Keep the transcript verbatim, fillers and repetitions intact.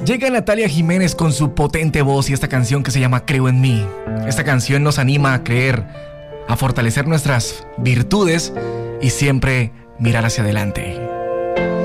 Llega Natalia Jiménez con su potente voz y esta canción que se llama Creo en mí. Esta canción nos anima a creer, a fortalecer nuestras virtudes y siempre mirar hacia adelante.